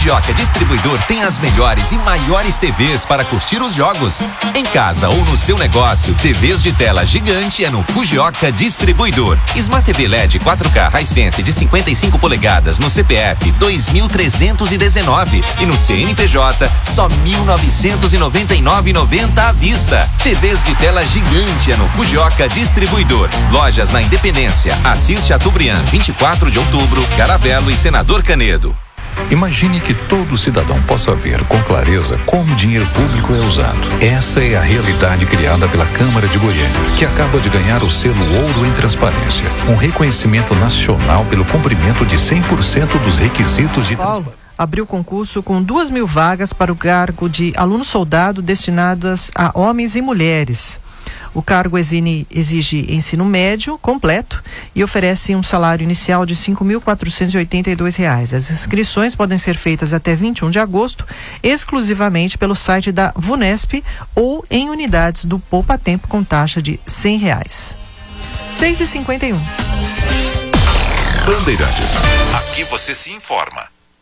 Fujioka Distribuidor tem as melhores e maiores TVs para curtir os jogos. Em casa ou no seu negócio, TVs de tela gigante é no Fujioka Distribuidor. Smart TV LED 4K Hisense de 55 polegadas no CPF 2.319 e no CNPJ só 1.999,90 à vista. TVs de tela gigante é no Fujioka Distribuidor. Lojas na Independência, Assis Chateaubriand, 24 de outubro, Caravelo e Senador Canedo. Imagine que todo cidadão possa ver com clareza como o dinheiro público é usado. Essa é a realidade criada pela Câmara de Goiânia, que acaba de ganhar o selo Ouro em Transparência, um reconhecimento nacional pelo cumprimento de 100% dos requisitos de transparência. Abriu concurso com 2.000 vagas para o cargo de aluno-soldado destinadas a homens e mulheres. O cargo exige ensino médio completo e oferece um salário inicial de R$ 5.482. As inscrições podem ser feitas até 21 de agosto, exclusivamente pelo site da VUNESP ou em unidades do Poupa Tempo com taxa de R$ 100. 6h51. Bandeirantes. Aqui você se informa.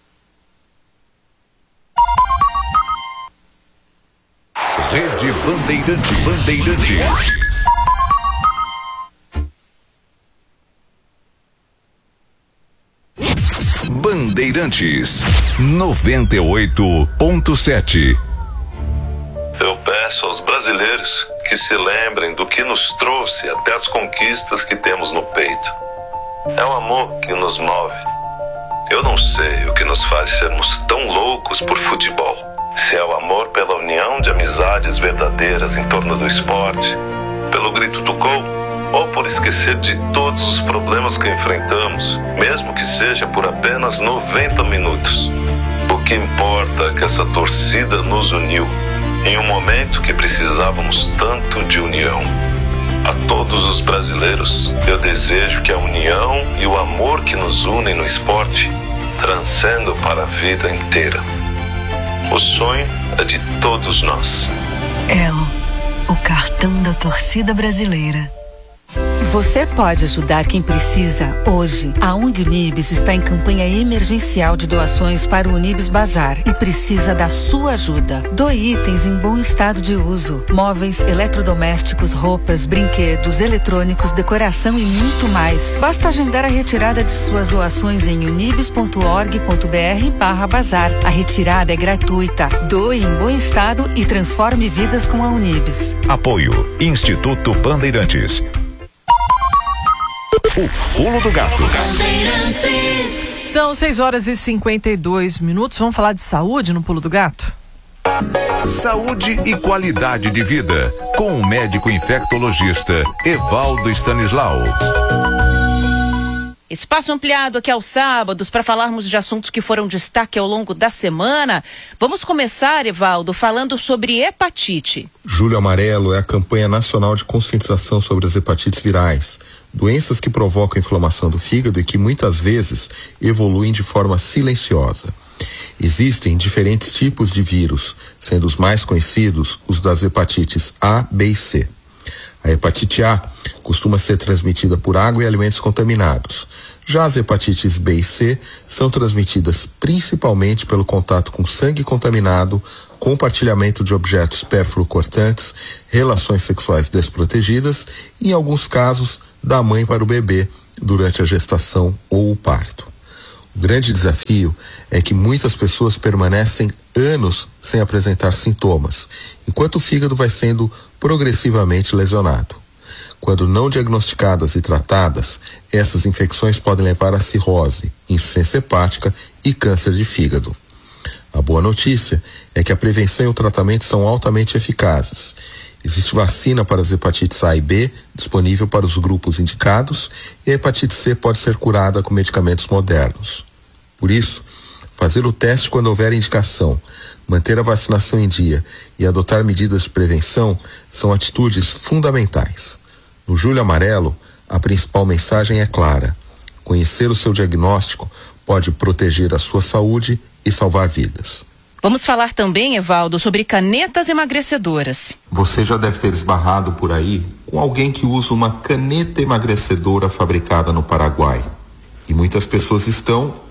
Rede Bandeirantes. Bandeirantes 98.7. Eu peço aos brasileiros que se lembrem do que nos trouxe até as conquistas que temos no peito. É o amor que nos move. Eu não sei o que nos faz sermos tão loucos por futebol. Se é o amor pela união de amizades verdadeiras em torno do esporte, pelo grito do gol, ou por esquecer de todos os problemas que enfrentamos, mesmo que seja por apenas 90 minutos. O que importa é que essa torcida nos uniu, em um momento que precisávamos tanto de união. A todos os brasileiros, eu desejo que a união e o amor que nos unem no esporte transcendam para a vida inteira. O sonho é de todos nós. Elo, o cartão da torcida brasileira. Você pode ajudar quem precisa hoje. A ONG Unibis está em campanha emergencial de doações para o Unibis Bazar e precisa da sua ajuda. Doe itens em bom estado de uso: móveis, eletrodomésticos, roupas, brinquedos, eletrônicos, decoração e muito mais. Basta agendar a retirada de suas doações em unibis.org.br/bazar. A retirada é gratuita. Doe em bom estado e transforme vidas com a Unibis. Apoio Instituto Bandeirantes. O Pulo do Gato. São 6h52. Vamos falar de saúde no Pulo do Gato? Saúde e qualidade de vida, com o médico infectologista Evaldo Stanislau. Espaço ampliado aqui aos sábados para falarmos de assuntos que foram destaque ao longo da semana. Vamos começar, Evaldo, falando sobre hepatite. Julho Amarelo é a campanha nacional de conscientização sobre as hepatites virais, doenças que provocam inflamação do fígado e que muitas vezes evoluem de forma silenciosa. Existem diferentes tipos de vírus, sendo os mais conhecidos os das hepatites A, B e C. A hepatite A costuma ser transmitida por água e alimentos contaminados. Já as hepatites B e C são transmitidas principalmente pelo contato com sangue contaminado, compartilhamento de objetos pérfuro-cortantes, relações sexuais desprotegidas e, em alguns casos, da mãe para o bebê durante a gestação ou o parto. O grande desafio é que muitas pessoas permanecem anos sem apresentar sintomas, enquanto o fígado vai sendo progressivamente lesionado. Quando não diagnosticadas e tratadas, essas infecções podem levar a cirrose, insuficiência hepática e câncer de fígado. A boa notícia é que a prevenção e o tratamento são altamente eficazes. Existe vacina para as hepatites A e B, disponível para os grupos indicados, e a hepatite C pode ser curada com medicamentos modernos. Por isso, fazer o teste quando houver indicação, manter a vacinação em dia e adotar medidas de prevenção são atitudes fundamentais. No Julho Amarelo, a principal mensagem é clara: conhecer o seu diagnóstico pode proteger a sua saúde e salvar vidas. Vamos falar também, Evaldo, sobre canetas emagrecedoras. Você já deve ter esbarrado por aí com alguém que usa uma caneta emagrecedora fabricada no Paraguai. E muitas pessoas estão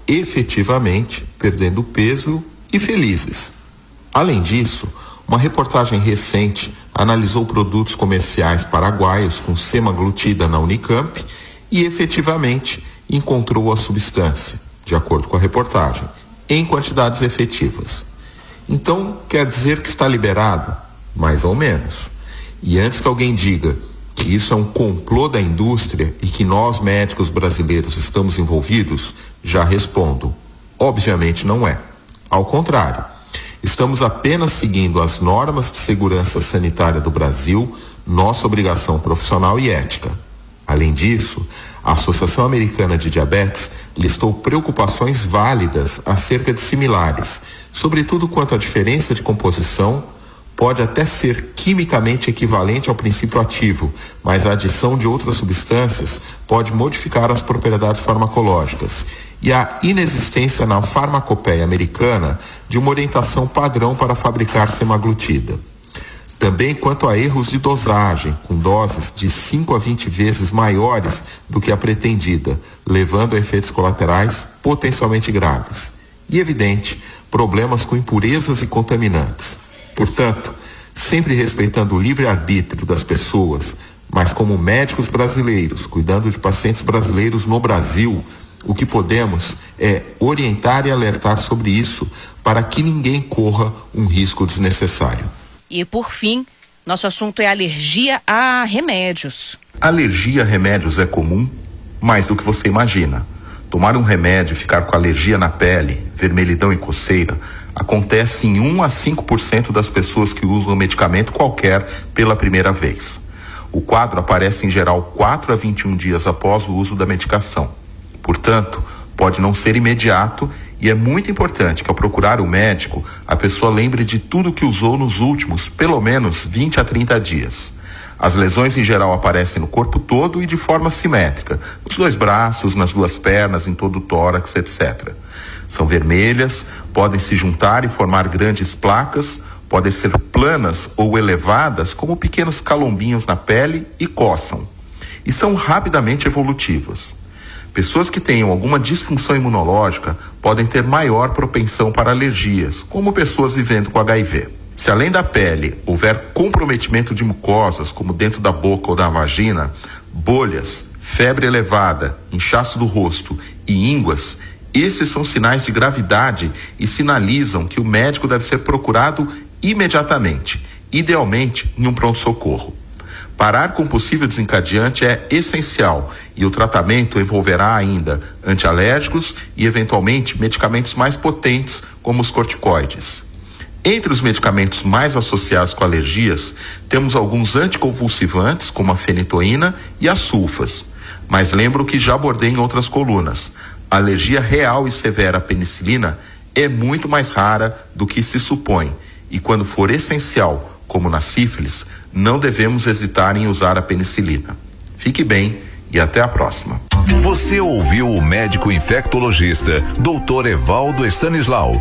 efetivamente perdendo peso e felizes. Além disso, uma reportagem recente analisou produtos comerciais paraguaios com semaglutida na Unicamp e efetivamente encontrou a substância, de acordo com a reportagem, em quantidades efetivas. Então, quer dizer que está liberado? Mais ou menos. E antes que alguém diga que isso é um complô da indústria e que nós, médicos brasileiros, estamos envolvidos, já respondo: obviamente não é. Ao contrário, estamos apenas seguindo as normas de segurança sanitária do Brasil, nossa obrigação profissional e ética. Além disso, a Associação Americana de Diabetes listou preocupações válidas acerca de similares, sobretudo quanto à diferença de composição. Pode até ser quimicamente equivalente ao princípio ativo, mas a adição de outras substâncias pode modificar as propriedades farmacológicas, e a inexistência na farmacopeia americana de uma orientação padrão para fabricar semaglutida. Também quanto a erros de dosagem, com doses de 5 a 20 vezes maiores do que a pretendida, levando a efeitos colaterais potencialmente graves. E, evidente, problemas com impurezas e contaminantes. Portanto, sempre respeitando o livre-arbítrio das pessoas, mas como médicos brasileiros, cuidando de pacientes brasileiros no Brasil, o que podemos é orientar e alertar sobre isso para que ninguém corra um risco desnecessário. E, por fim, nosso assunto é alergia a remédios. Alergia a remédios é comum, mais do que você imagina. Tomar um remédio e ficar com alergia na pele, vermelhidão e coceira, acontece em 1 a 5% das pessoas que usam um medicamento qualquer pela primeira vez. O quadro aparece em geral 4 a 21 dias após o uso da medicação. Portanto, pode não ser imediato e é muito importante que, ao procurar o médico, a pessoa lembre de tudo que usou nos últimos, pelo menos, 20 a 30 dias. As lesões em geral aparecem no corpo todo e de forma simétrica, nos 2 braços, nas 2 pernas, em todo o tórax, etc. São vermelhas, podem se juntar e formar grandes placas, podem ser planas ou elevadas como pequenos calombinhos na pele e coçam. E são rapidamente evolutivas. Pessoas que tenham alguma disfunção imunológica podem ter maior propensão para alergias, como pessoas vivendo com HIV. Se além da pele houver comprometimento de mucosas, como dentro da boca ou da vagina, bolhas, febre elevada, inchaço do rosto e ínguas, esses são sinais de gravidade e sinalizam que o médico deve ser procurado imediatamente, idealmente em um pronto-socorro. Parar com possível desencadeante é essencial e o tratamento envolverá ainda antialérgicos e, eventualmente, medicamentos mais potentes, como os corticoides. Entre os medicamentos mais associados com alergias, temos alguns anticonvulsivantes, como a fenitoína e as sulfas. Mas lembro que já abordei em outras colunas. A alergia real e severa à penicilina é muito mais rara do que se supõe, e quando for essencial, como na sífilis, não devemos hesitar em usar a penicilina. Fique bem e até a próxima. Você ouviu o médico infectologista Dr. Evaldo Stanislau,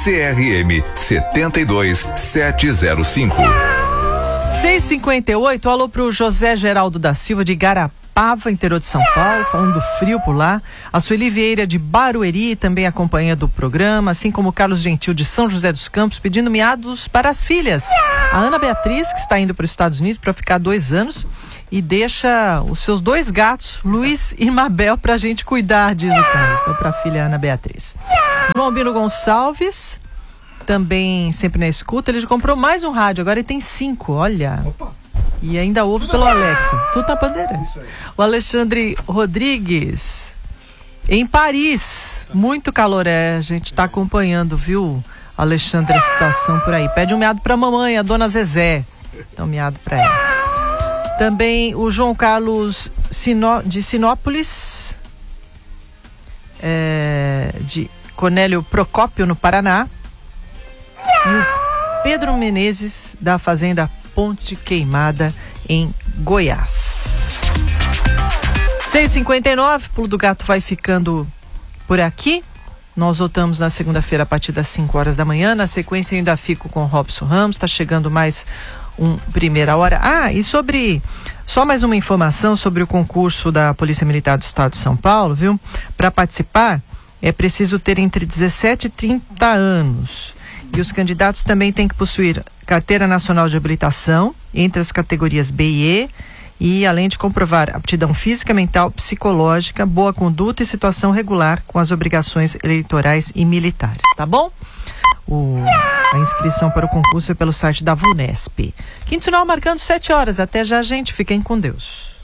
CRM 72705. 6h58, alô pro José Geraldo da Silva de Igarapava, interior de São Paulo, falando do frio por lá. A Sueli Vieira de Barueri também acompanhando o programa, assim como o Carlos Gentil de São José dos Campos, pedindo miados para as filhas. A Ana Beatriz, que está indo para os Estados Unidos para ficar 2 anos e deixa os seus 2 gatos, Luiz e Mabel, pra gente cuidar, diz o cara. Então, pra filha Ana Beatriz. João Bino Gonçalves, também sempre na escuta, ele já comprou mais um rádio, agora ele tem 5, olha. Opa. E ainda ouve pelo Alexa. Tudo na bandeira. O Alexandre Rodrigues, em Paris, muito calor, a gente está acompanhando, viu, Alexandre, a situação por aí. Pede um miado pra mamãe, a dona Zezé. Então, miado pra ela. Também o João Carlos de Sinópolis, de Cornélio Procópio, no Paraná. E o Pedro Menezes, da Fazenda Ponte Queimada, em Goiás. 6h59, Pulo do Gato vai ficando por aqui. Nós voltamos na segunda-feira a partir das 5 horas da manhã. Na sequência, eu ainda fico com o Robson Ramos. Está chegando mais Primeira Hora. E só mais uma informação sobre o concurso da Polícia Militar do Estado de São Paulo, viu? Para participar, é preciso ter entre 17 e 30 anos. E os candidatos também têm que possuir carteira nacional de habilitação entre as categorias B e E, além de comprovar aptidão física, mental, psicológica, boa conduta e situação regular com as obrigações eleitorais e militares, tá bom? A inscrição para o concurso é pelo site da VUNESP. Quinto sinal marcando 7 horas. Até já, gente. Fiquem com Deus.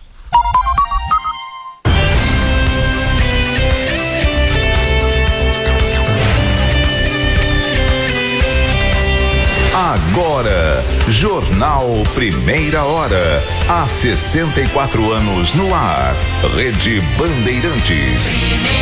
Agora, Jornal Primeira Hora. Há 64 anos no ar. Rede Bandeirantes.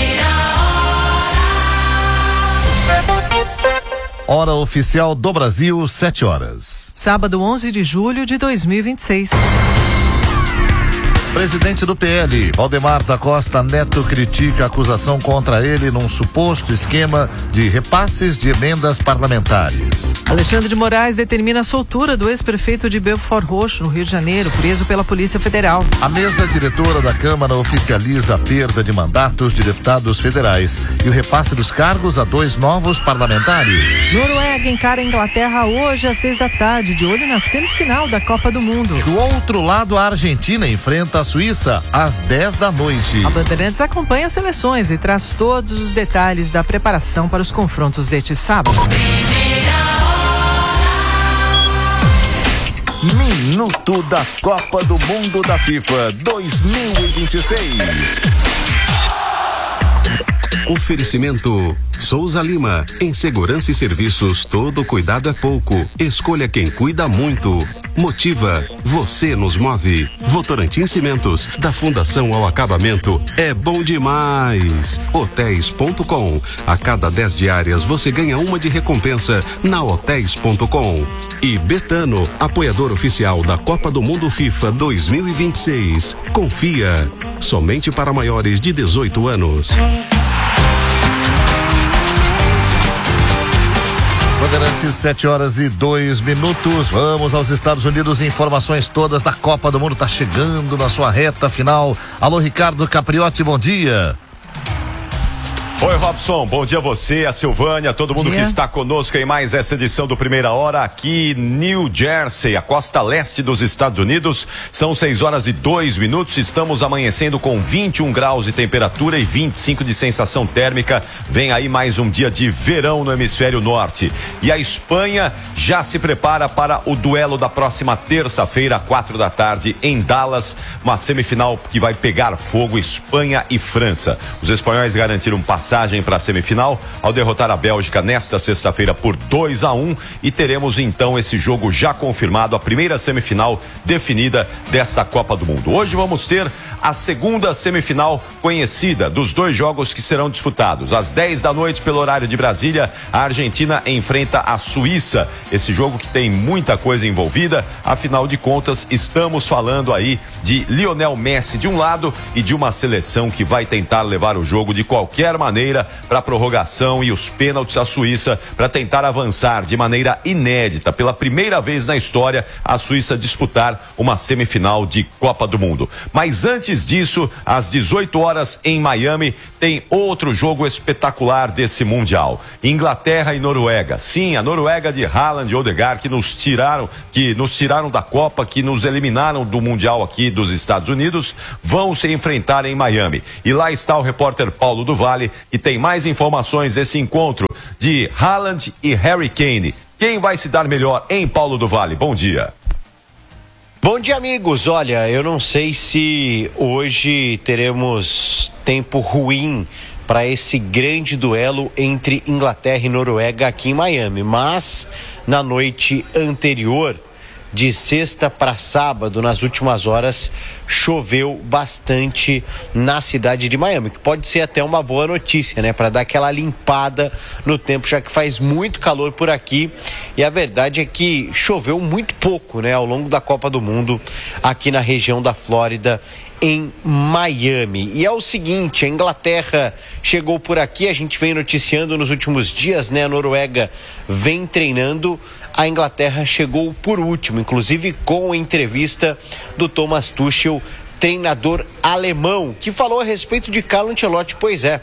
Hora oficial do Brasil, 7 horas. Sábado, 11 de julho de 2026. Presidente do PL, Valdemar da Costa Neto, critica a acusação contra ele num suposto esquema de repasses de emendas parlamentares. Alexandre de Moraes determina a soltura do ex-prefeito de Belford Roxo, no Rio de Janeiro, preso pela Polícia Federal. A mesa diretora da Câmara oficializa a perda de mandatos de deputados federais e o repasse dos cargos a 2 novos parlamentares. Noruega encara a Inglaterra hoje às 6 da tarde, de olho na semifinal da Copa do Mundo. Do outro lado, a Argentina enfrenta a Suíça às 10 da noite. A Bandeirantes acompanha as seleções e traz todos os detalhes da preparação para os confrontos deste sábado. Minuto da Copa do Mundo da FIFA 2026. Oferecimento Souza Lima. Em segurança e serviços, todo cuidado é pouco. Escolha quem cuida muito. Motiva. Você nos move. Votorantim Cimentos. Da fundação ao acabamento. É bom demais. Hotéis.com. A cada 10 diárias você ganha uma de recompensa na Hotéis.com. E Betano, apoiador oficial da Copa do Mundo FIFA 2026. Confia. Somente para maiores de 18 anos. Bandeirantes, 7 horas e 2 minutos. Vamos aos Estados Unidos. Informações todas da Copa do Mundo. Tá chegando na sua reta final. Alô, Ricardo Capriotti, bom dia. Oi, Robson, bom dia a você, a Silvânia, todo mundo que está conosco em mais essa edição do Primeira Hora aqui em New Jersey, a costa leste dos Estados Unidos. São 6 horas e 2 minutos, estamos amanhecendo com 21 graus de temperatura e 25 de sensação térmica. Vem aí mais um dia de verão no hemisfério norte. E a Espanha já se prepara para o duelo da próxima terça-feira, 4 da tarde, em Dallas, uma semifinal que vai pegar fogo, Espanha e França. Os espanhóis garantiram passagem para a semifinal ao derrotar a Bélgica nesta sexta-feira por 2-1 e teremos então esse jogo já confirmado, a primeira semifinal definida desta Copa do Mundo. Hoje vamos ter a segunda semifinal conhecida dos 2 jogos que serão disputados. Às 10 da noite, pelo horário de Brasília, a Argentina enfrenta a Suíça. Esse jogo que tem muita coisa envolvida, afinal de contas, estamos falando aí de Lionel Messi de um lado e de uma seleção que vai tentar levar o jogo de qualquer maneira para a prorrogação e os pênaltis à Suíça para tentar avançar de maneira inédita. Pela primeira vez na história, a Suíça disputar uma semifinal de Copa do Mundo. Mas antes disso, às 18 horas em Miami, tem outro jogo espetacular desse Mundial. Inglaterra e Noruega. Sim, a Noruega de Haaland e Odegaard que nos tiraram da Copa, que nos eliminaram do Mundial aqui dos Estados Unidos, vão se enfrentar em Miami. E lá está o repórter Paulo do Vale, que tem mais informações desse encontro de Haaland e Harry Kane. Quem vai se dar melhor em Paulo do Vale? Bom dia. Bom dia, amigos. Olha, eu não sei se hoje teremos tempo ruim para esse grande duelo entre Inglaterra e Noruega aqui em Miami, mas na noite anterior, de sexta para sábado, nas últimas horas, choveu bastante na cidade de Miami, que pode ser até uma boa notícia, né? Para dar aquela limpada no tempo, já que faz muito calor por aqui. E a verdade é que choveu muito pouco, né? Ao longo da Copa do Mundo, aqui na região da Flórida, em Miami. E é o seguinte, a Inglaterra chegou por aqui, a gente vem noticiando nos últimos dias, né? A Noruega vem treinando, a Inglaterra chegou por último, inclusive com a entrevista do Thomas Tuchel, treinador alemão, que falou a respeito de Carlo Ancelotti. Pois é,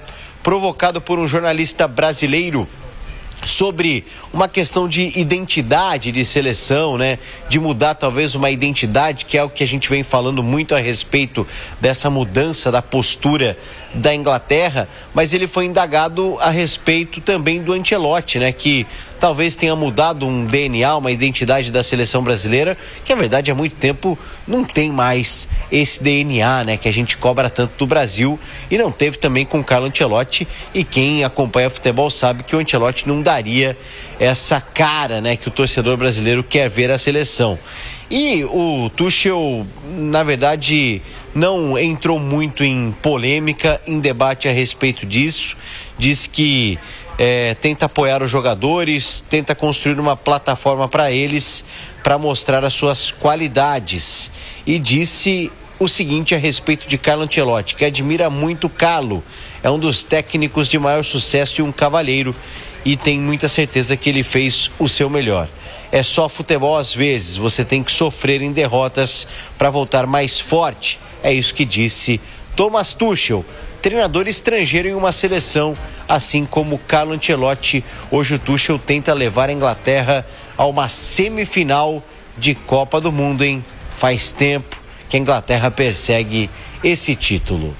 provocado por um jornalista brasileiro sobre uma questão de identidade de seleção, né? De mudar talvez uma identidade, que é o que a gente vem falando muito a respeito dessa mudança da postura da Inglaterra, mas ele foi indagado a respeito também do Ancelotti, né? Que talvez tenha mudado um DNA, uma identidade da seleção brasileira, que na verdade há muito tempo não tem mais esse DNA, né? Que a gente cobra tanto do Brasil, e não teve também com o Carlo Ancelotti, e quem acompanha futebol sabe que o Ancelotti não daria essa cara, né? Que o torcedor brasileiro quer ver a seleção. E o Tuchel, na verdade, não entrou muito em polêmica, em debate a respeito disso. Diz que tenta apoiar os jogadores, tenta construir uma plataforma para eles, para mostrar as suas qualidades. E disse o seguinte a respeito de Carlo Ancelotti, que admira muito Carlo, é um dos técnicos de maior sucesso e um cavalheiro, e tem muita certeza que ele fez o seu melhor. É só futebol às vezes, você tem que sofrer em derrotas para voltar mais forte. É isso que disse Thomas Tuchel, treinador estrangeiro em uma seleção, assim como Carlo Ancelotti. Hoje o Tuchel tenta levar a Inglaterra a uma semifinal de Copa do Mundo, hein? Faz tempo que a Inglaterra persegue esse título.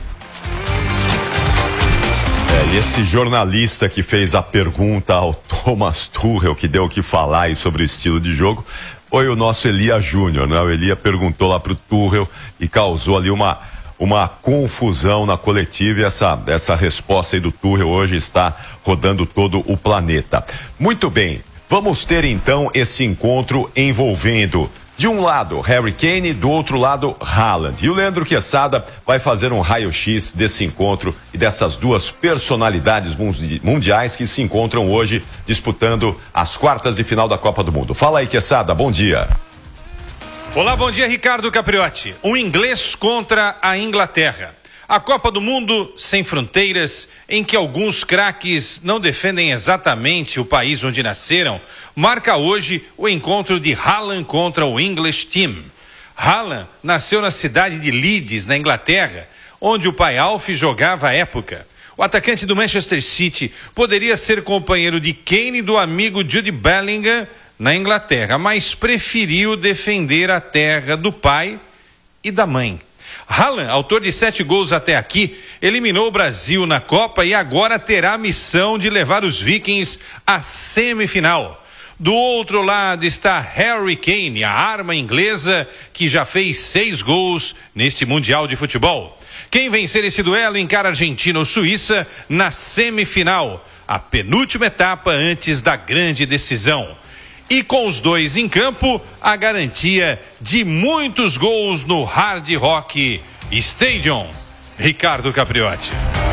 E esse jornalista que fez a pergunta ao Thomas Tuchel, que deu o que falar aí sobre o estilo de jogo, foi o nosso Elia Júnior, né? O Elia perguntou lá pro Tuchel e causou ali uma confusão na coletiva, e essa resposta aí do Tuchel hoje está rodando todo o planeta. Muito bem, vamos ter então esse encontro envolvendo, de um lado, Harry Kane, do outro lado, Haaland. E o Leandro Quesada vai fazer um raio-x desse encontro e dessas duas personalidades mundiais que se encontram hoje disputando as quartas de final da Copa do Mundo. Fala aí, Quesada, bom dia. Olá, bom dia, Ricardo Capriotti. Um inglês contra a Inglaterra. A Copa do Mundo sem fronteiras, em que alguns craques não defendem exatamente o país onde nasceram, marca hoje o encontro de Haaland contra o English Team. Haaland nasceu na cidade de Leeds, na Inglaterra, onde o pai Alf jogava à época. O atacante do Manchester City poderia ser companheiro de Kane e do amigo Jude Bellingham na Inglaterra, mas preferiu defender a terra do pai e da mãe. Haaland, autor de 7 gols até aqui, eliminou o Brasil na Copa e agora terá a missão de levar os Vikings à semifinal. Do outro lado está Harry Kane, a arma inglesa que já fez 6 gols neste Mundial de Futebol. Quem vencer esse duelo encara Argentina ou Suíça na semifinal, a penúltima etapa antes da grande decisão. E com os dois em campo, a garantia de muitos gols no Hard Rock Stadium. Ricardo Capriotti.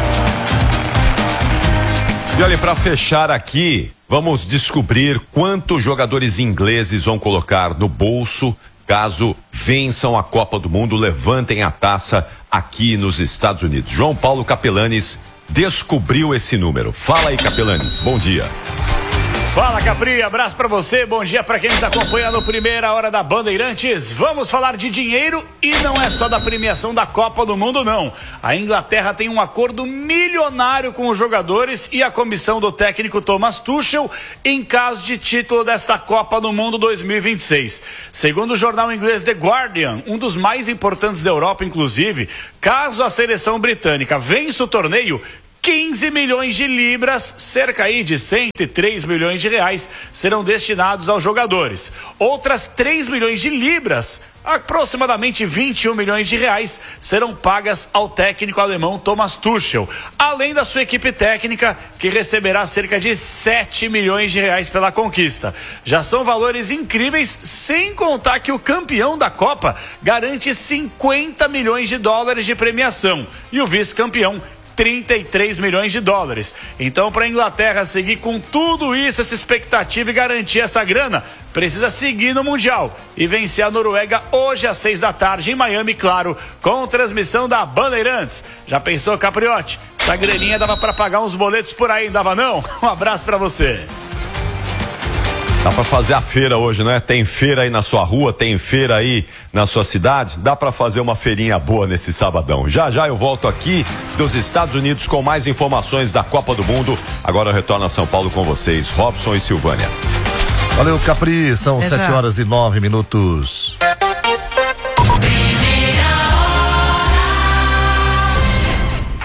E olha, para fechar aqui, vamos descobrir quantos jogadores ingleses vão colocar no bolso caso vençam a Copa do Mundo, levantem a taça aqui nos Estados Unidos. João Paulo Capelanes descobriu esse número. Fala aí, Capelanes, bom dia. Fala, Capri, abraço pra você, bom dia pra quem nos acompanha no Primeira Hora da Bandeirantes. Vamos falar de dinheiro e não é só da premiação da Copa do Mundo, não. A Inglaterra tem um acordo milionário com os jogadores e a comissão do técnico Thomas Tuchel em caso de título desta Copa do Mundo 2026. Segundo o jornal inglês The Guardian, um dos mais importantes da Europa, inclusive, caso a seleção britânica vença o torneio, 15 milhões de libras, cerca aí de 103 milhões de reais, serão destinados aos jogadores. Outras 3 milhões de libras, aproximadamente 21 milhões de reais, serão pagas ao técnico alemão Thomas Tuchel, além da sua equipe técnica, que receberá cerca de 7 milhões de reais pela conquista. Já são valores incríveis, sem contar que o campeão da Copa garante 50 milhões de dólares de premiação e o vice-campeão 33 milhões de dólares. Então, para a Inglaterra seguir com tudo isso, essa expectativa e garantir essa grana, precisa seguir no Mundial e vencer a Noruega hoje às 6 da tarde em Miami, claro, com transmissão da Bandeirantes. Já pensou, Capriotti? Essa graninha dava para pagar uns boletos por aí, dava não? Um abraço para você. Dá pra fazer a feira hoje, né? Tem feira aí na sua rua, tem feira aí na sua cidade, dá para fazer uma feirinha boa nesse sabadão. Já eu volto aqui dos Estados Unidos com mais informações da Copa do Mundo. Agora eu retorno a São Paulo com vocês, Robson e Silvânia. Valeu, Capri, são 7 horas e 9 minutos.